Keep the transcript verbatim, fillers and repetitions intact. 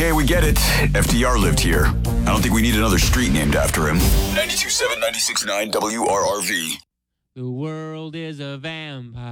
Okay, we get it. F D R lived here. I don't think we need another street named after him. ninety-two point seven, ninety-six point nine W R R V. The world is a vampire.